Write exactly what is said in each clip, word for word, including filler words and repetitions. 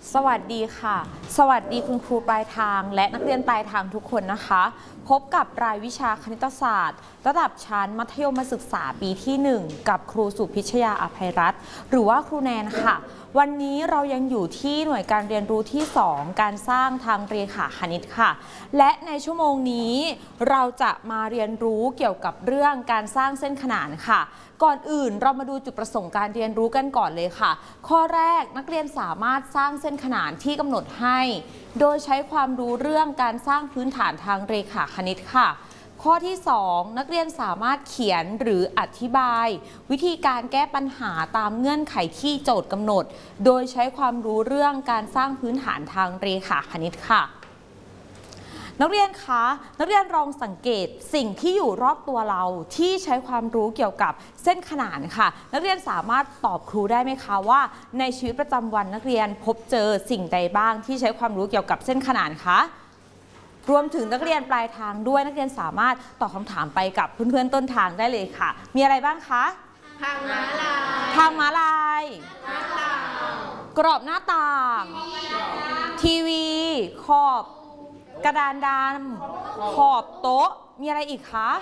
สวัสดีค่ะสวัสดีคุณครูปลายทางและนักเรียนปลายทางทุกคนนะคะพบกับรายวิชาคณิตศาสตร์ระดับชั้นมัธยมศึกษาปีที่หนึ่งกับครูสุพิชยาอภัยรัตน์หรือว่าครูแนนค่ะวันนี้เรายังอยู่ที่หน่วยการเรียนรู้ที่สองการสร้างทางเรียนขาคณิตค่ะและในชั่วโมงนี้เราจะมาเรียนรู้เกี่ยวกับเรื่องการสร้างเส้นขนานค่ะก่อนอื่นเรามาดูจุดประสงค์การเรียนรู้กันก่อนเลยค่ะข้อแรกนักเรียนสามารถสร้างเส้นขนานที่กำหนดให้โดยใช้ความรู้เรื่องการสร้างพื้นฐานทางเรขาคณิตค่ะข้อที่สองนักเรียนสามารถเขียนหรืออธิบายวิธีการแก้ปัญหาตามเงื่อนไขที่โจทย์กำหนดโดยใช้ความรู้เรื่องการสร้างพื้นฐานทางเรขาคณิตค่ะนักเรียนคะนักเรียนลองสังเกตสิ่งที่อยู่รอบตัวเราที่ใช้ความรู้เกี่ยวกับเส้นขนานค่ะนักเรียนสามารถตอบครูได้ไหมคะว่าในชีวิตประจำวันนักเรียนพบเจอสิ่งใดบ้างที่ใช้ความรู้เกี่ยวกับเส้นขนานคะรวมถึงนักเรียนปลายทางด้วยนักเรียนสามารถตอบคำถามไปกับเพื่อนๆต้นทางได้เลยค่ะมีอะไรบ้างคะทางม้าลายทางม้าลายกรอบหน้าต่างทีวีขอบกระดานดำขอบโต๊ะมีอะไรอีกคะ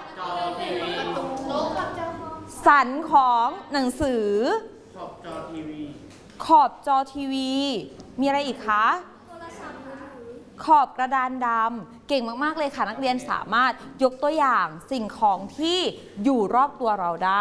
สันของหนังสือขอบจอทีวีขอบจอทีวีมีอะไรอีกคะขอบกระดานดำเก่งมากๆเลยค่ะนักเรียนสามารถยกตัวอย่างสิ่งของที่อยู่รอบตัวเราได้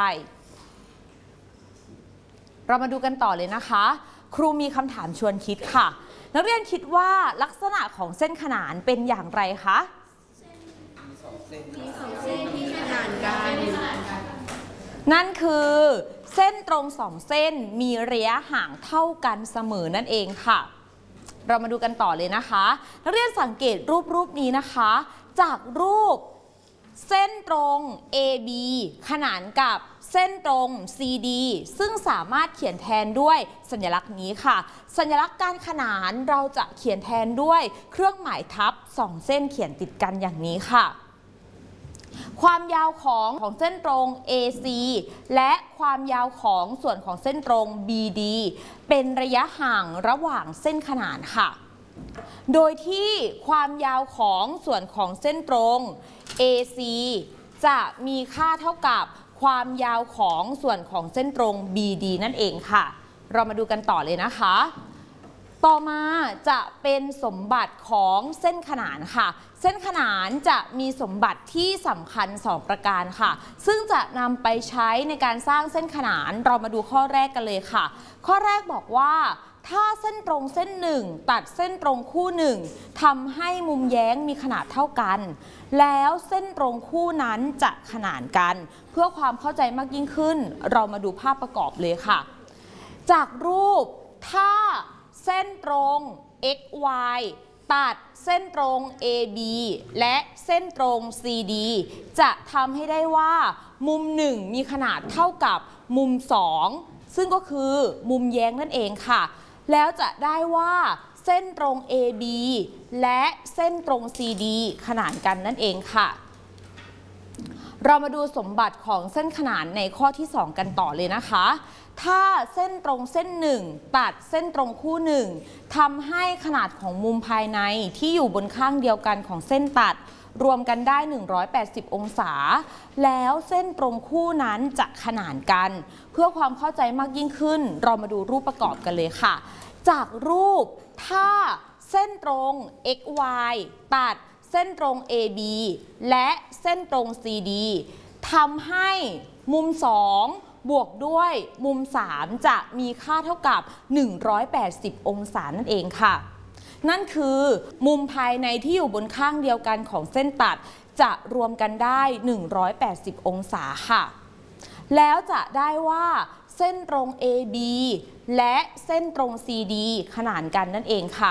เรามาดูกันต่อเลยนะคะครูมีคำถามชวนคิดค่ะนักเรียนคิดว่าลักษณะของเส้นขนานเป็นอย่างไรคะมีสองเส้นที่ขนานกันนั่นคือเส้นตรงสองเส้นมีระยะห่างเท่ากันเสมอนั่นเองค่ะเรามาดูกันต่อเลยนะคะนักเรียนสังเกตรูปรูปนี้นะคะจากรูปเส้นตรง เอ บี ขนานกับเส้นตรง ซี ดี ซึ่งสามารถเขียนแทนด้วยสัญลักษณ์นี้ค่ะสัญลักษณ์การขนานเราจะเขียนแทนด้วยเครื่องหมายทับสองเส้นเขียนติดกันอย่างนี้ค่ะความยาวของของเส้นตรง เอ ซี และความยาวของส่วนของเส้นตรง บี ดี เป็นระยะห่างระหว่างเส้นขนานค่ะโดยที่ความยาวของส่วนของเส้นตรง เอ ซี จะมีค่าเท่ากับความยาวของส่วนของเส้นตรง บี ดี นั่นเองค่ะเรามาดูกันต่อเลยนะคะต่อมาจะเป็นสมบัติของเส้นขนานค่ะเส้นขนานจะมีสมบัติที่สำคัญสองประการค่ะซึ่งจะนำไปใช้ในการสร้างเส้นขนานเรามาดูข้อแรกกันเลยค่ะข้อแรกบอกว่าถ้าเส้นตรงเส้นหนึ่งตัดเส้นตรงคู่หนึ่งทำให้มุมแย้งมีขนาดเท่ากันแล้วเส้นตรงคู่นั้นจะขนานกันเพื่อความเข้าใจมากยิ่งขึ้นเรามาดูภาพประกอบเลยค่ะจากรูปถ้าเส้นตรง เอ็กซ์ วาย ตัดเส้นตรง เอ บี และเส้นตรง ซี ดี จะทำให้ได้ว่ามุมหนึ่งมีขนาดเท่ากับมุมสองซึ่งก็คือมุมแย้งนั่นเองค่ะแล้วจะได้ว่าเส้นตรง เอ บี และเส้นตรง ซี ดี ขนานกันนั่นเองค่ะเรามาดูสมบัติของเส้นขนานในข้อที่สองกันต่อเลยนะคะถ้าเส้นตรงเส้นหนึ่งตัดเส้นตรงคู่หนึ่งทำให้ขนาดของมุมภายในที่อยู่บนข้างเดียวกันของเส้นตัดรวมกันได้หนึ่งร้อยแปดสิบองศาแล้วเส้นตรงคู่นั้นจะขนานกันเพื่อความเข้าใจมากยิ่งขึ้นเรามาดูรูปประกอบกันเลยค่ะจากรูปถ้าเส้นตรง เอ็กซ์ วาย ตัดเส้นตรง เอ บี และเส้นตรง ซี ดี ทำให้มุมสองบวกด้วยมุมสามจะมีค่าเท่ากับหนึ่งร้อยแปดสิบองศานั่นเองค่ะนั่นคือมุมภายในที่อยู่บนข้างเดียวกันของเส้นตัดจะรวมกันได้หนึ่งร้อยแปดสิบองศาค่ะแล้วจะได้ว่าเส้นตรง เอ บี และเส้นตรง ซี ดี ขนานกันนั่นเองค่ะ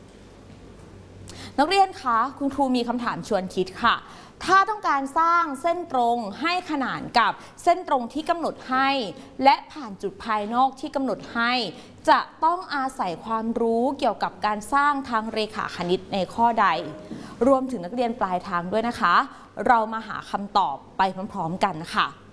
นักเรียนคะคุณครูมีคำถามชวนคิดค่ะถ้าต้องการสร้างเส้นตรงให้ขนานกับเส้นตรงที่กำหนดให้และผ่านจุดภายนอกที่กำหนดให้จะต้องอาศัยความรู้เกี่ยวกับการสร้างทางเรขาคณิตในข้อใดรวมถึงนักเรียนปลายทางด้วยนะคะเรามาหาคำตอบไปพร้อมๆกันค่ะ